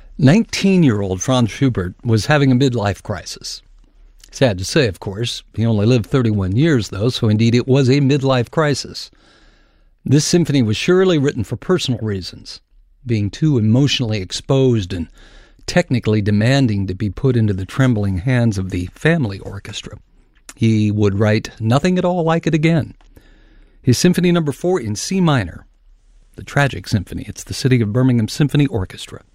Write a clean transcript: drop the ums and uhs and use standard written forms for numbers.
19-year-old Franz Schubert was having a midlife crisis. Sad to say, of course. He only lived 31 years, though, so indeed it was a midlife crisis. This symphony was surely written for personal reasons, being too emotionally exposed and technically demanding to be put into the trembling hands of the family orchestra. He would write nothing at all like it again. His Symphony No. 4 in C minor, the tragic symphony. It's the City of Birmingham Symphony Orchestra.